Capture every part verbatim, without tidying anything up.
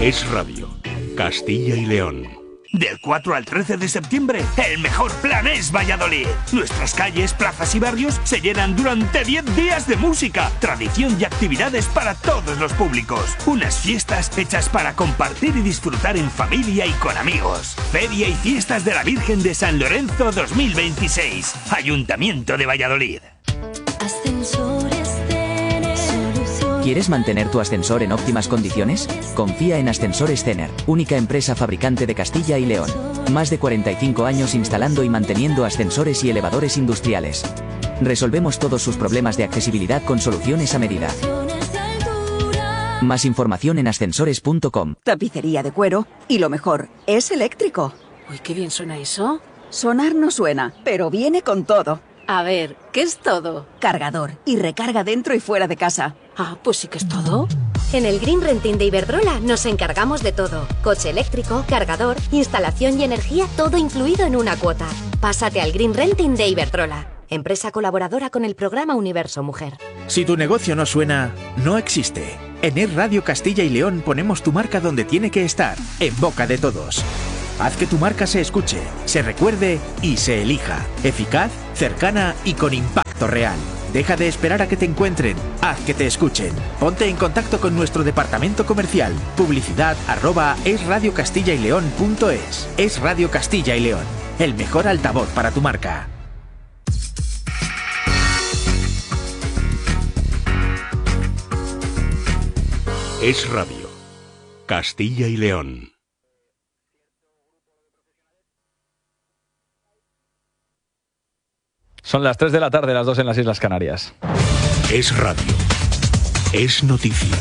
Es Radio, Castilla y León. Del cuatro al trece de septiembre, el mejor plan es Valladolid. Nuestras calles, plazas y barrios se llenan durante diez días de música, tradición y actividades para todos los públicos. Unas fiestas hechas para compartir y disfrutar en familia y con amigos. Feria y Fiestas de la Virgen de San Lorenzo dos mil veintiséis. Ayuntamiento de Valladolid. ¿Quieres mantener tu ascensor en óptimas condiciones? Confía en Ascensores Cener, única empresa fabricante de Castilla y León. Más de cuarenta y cinco años instalando y manteniendo ascensores y elevadores industriales. Resolvemos todos sus problemas de accesibilidad con soluciones a medida. Más información en ascensores punto com. Tapicería de cuero y lo mejor, es eléctrico. Uy, qué bien suena eso. Sonar no suena, pero viene con todo. A ver, ¿qué es todo? Cargador y recarga dentro y fuera de casa. Ah, pues sí que es todo. En el Green Renting de Iberdrola nos encargamos de todo. Coche eléctrico, cargador, instalación y energía, todo incluido en una cuota. Pásate al Green Renting de Iberdrola, empresa colaboradora con el programa Universo Mujer. Si tu negocio no suena, no existe. En Es Radio Castilla y León ponemos tu marca donde tiene que estar, en boca de todos. Haz que tu marca se escuche, se recuerde y se elija. Eficaz, cercana y con impacto real. Deja de esperar a que te encuentren, haz que te escuchen. Ponte en contacto con nuestro departamento comercial. Publicidad arroba esradiocastilla-y-león.es. Es Radio Castilla y León, el mejor altavoz para tu marca. Es Radio, Castilla y León. Son las tres de la tarde, las dos en las Islas Canarias. Es Radio. Es noticia.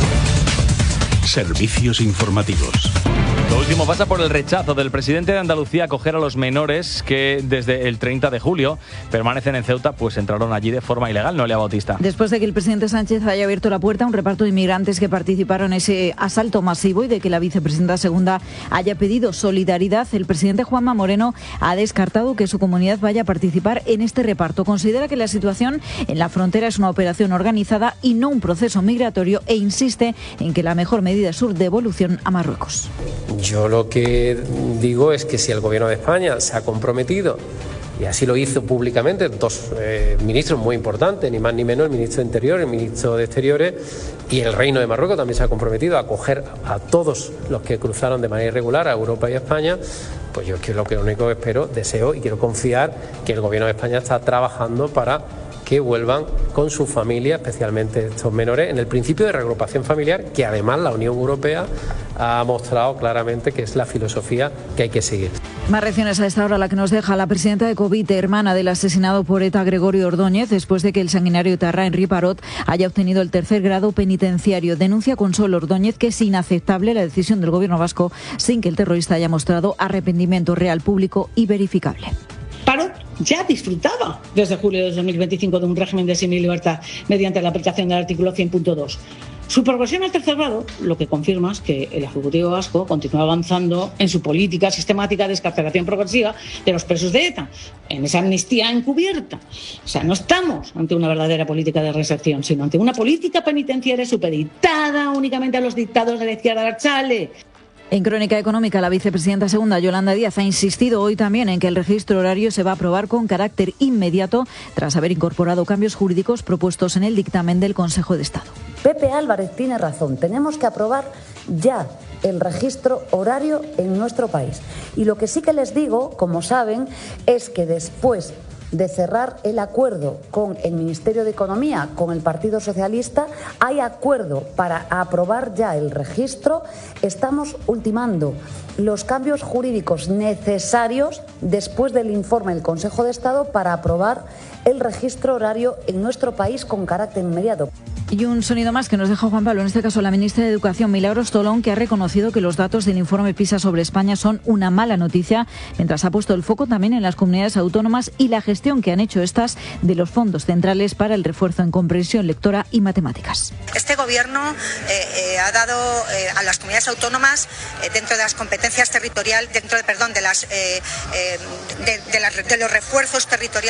Servicios informativos. Lo último pasa por el rechazo del presidente de Andalucía a acoger a los menores que desde el treinta de julio permanecen en Ceuta, pues entraron allí de forma ilegal. Noelia Bautista. Después de que el presidente Sánchez haya abierto la puerta a un reparto de inmigrantes que participaron en ese asalto masivo y de que la vicepresidenta segunda haya pedido solidaridad, el presidente Juanma Moreno ha descartado que su comunidad vaya a participar en este reparto. Considera que la situación en la frontera es una operación organizada y no un proceso migratorio e insiste en que la mejor medida es su devolución a Marruecos. Yo lo que digo es que si el Gobierno de España se ha comprometido, y así lo hizo públicamente, dos eh, ministros muy importantes, ni más ni menos, el ministro de Interior, el ministro de Exteriores, y el Reino de Marruecos también se ha comprometido a acoger a todos los que cruzaron de manera irregular a Europa y a España, pues yo es que lo que único que espero, deseo y quiero confiar que el Gobierno de España está trabajando para que vuelvan con su familia, especialmente estos menores, en el principio de reagrupación familiar, que además la Unión Europea ha mostrado claramente que es la filosofía que hay que seguir. Más reacciones a esta hora, la que nos deja la presidenta de Covite, hermana del asesinado por ETA Gregorio Ordóñez, después de que el sanguinario etarra Henri Parot haya obtenido el tercer grado penitenciario. Denuncia Consuelo Ordóñez que es inaceptable la decisión del Gobierno vasco sin que el terrorista haya mostrado arrepentimiento real, público y verificable. Parot ya disfrutaba desde julio de dos mil veinticinco de un régimen de semilibertad mediante la aplicación del artículo cien punto dos. Su progresión al tercer grado lo que confirma es que el Ejecutivo vasco continúa avanzando en su política sistemática de excarcelación progresiva de los presos de ETA, en esa amnistía encubierta. O sea, no estamos ante una verdadera política de reinserción, sino ante una política penitenciaria supeditada únicamente a los dictados de la izquierda abertzale. En Crónica Económica, la vicepresidenta segunda, Yolanda Díaz, ha insistido hoy también en que el registro horario se va a aprobar con carácter inmediato tras haber incorporado cambios jurídicos propuestos en el dictamen del Consejo de Estado. Pepe Álvarez tiene razón, tenemos que aprobar ya el registro horario en nuestro país. Y lo que sí que les digo, como saben, es que después de cerrar el acuerdo con el Ministerio de Economía, con el Partido Socialista, hay acuerdo para aprobar ya el registro. Estamos ultimando los cambios jurídicos necesarios después del informe del Consejo de Estado para aprobar el registro horario en nuestro país con carácter inmediato. Y un sonido más que nos deja Juan Pablo, en este caso la ministra de Educación, Milagros Tolón, que ha reconocido que los datos del informe PISA sobre España son una mala noticia, mientras ha puesto el foco también en las comunidades autónomas y la gestión que han hecho estas de los fondos centrales para el refuerzo en comprensión lectora y matemáticas. Este gobierno eh, eh, ha dado eh, a las comunidades autónomas, eh, dentro de las competencias territoriales, dentro de, perdón, de, las, eh, eh, de, de, las, de los refuerzos territoriales,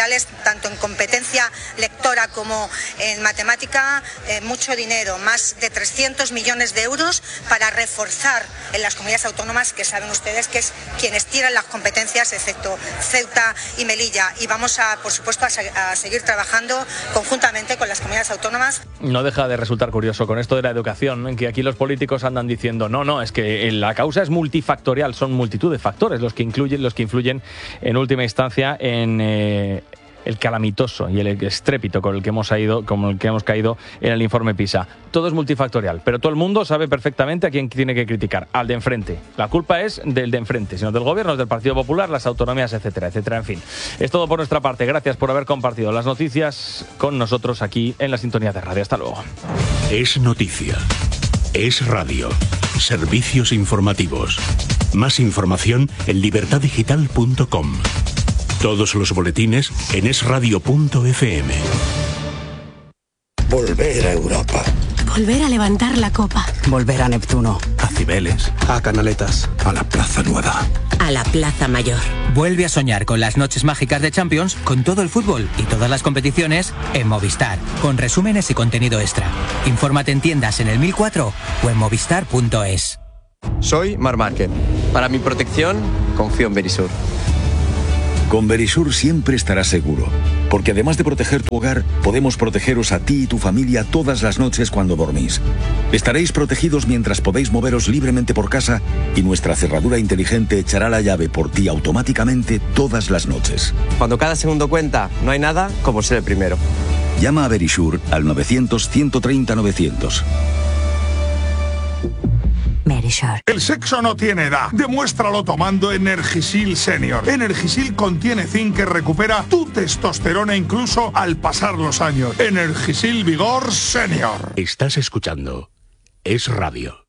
tanto en competencia lectora como en matemática, eh, mucho dinero, más de trescientos millones de euros para reforzar en las comunidades autónomas, que saben ustedes que es quienes tiran las competencias, excepto Ceuta y Melilla. Y vamos a, por supuesto, a, se- a seguir trabajando conjuntamente con las comunidades autónomas. No deja de resultar curioso con esto de la educación, en que aquí los políticos andan diciendo no, no, es que la causa es multifactorial, son multitud de factores los que incluyen, los que influyen en última instancia en eh, el calamitoso y el estrépito con el que hemos ido, con el que hemos caído en el informe PISA. Todo es multifactorial, pero todo el mundo sabe perfectamente a quién tiene que criticar, al de enfrente. La culpa es del de enfrente, sino del gobierno, del Partido Popular, las autonomías, etcétera, etcétera. En fin, es todo por nuestra parte. Gracias por haber compartido las noticias con nosotros aquí en la sintonía de radio. Hasta luego. Es noticia. Es radio. Servicios informativos. Más información en libertad digital punto com. Todos los boletines en es radio punto efe eme. Volver a Europa. Volver a levantar la copa. Volver a Neptuno. A Cibeles. A Canaletas. A la Plaza Nueva. A la Plaza Mayor. Vuelve a soñar con las noches mágicas de Champions, con todo el fútbol y todas las competiciones en Movistar, con resúmenes y contenido extra. Infórmate en tiendas en el mil cuatro o en movistar punto es. Soy Marc Márquez. Para mi protección, confío en Verisur. Con Verisur siempre estarás seguro, porque además de proteger tu hogar, podemos protegeros a ti y tu familia todas las noches cuando dormís. Estaréis protegidos mientras podéis moveros libremente por casa y nuestra cerradura inteligente echará la llave por ti automáticamente todas las noches. Cuando cada segundo cuenta, no hay nada como ser el primero. Llama a Verisur al novecientos, ciento treinta, novecientos. El sexo no tiene edad. Demuéstralo tomando Energisil Senior. Energisil contiene zinc que recupera tu testosterona incluso al pasar los años. Energisil Vigor Senior. Estás escuchando Es Radio.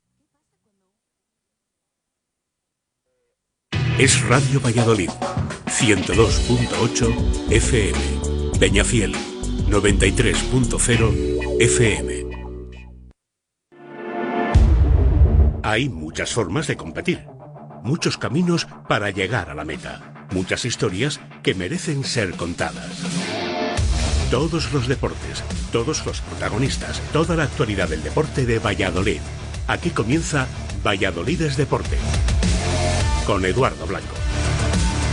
Es Radio Valladolid. ciento dos punto ocho efe eme. Peñafiel. noventa y tres punto cero efe eme. Hay muchas formas de competir, muchos caminos para llegar a la meta, muchas historias que merecen ser contadas. Todos los deportes, todos los protagonistas, toda la actualidad del deporte de Valladolid. Aquí comienza Valladolid es Deporte, con Eduardo Blanco.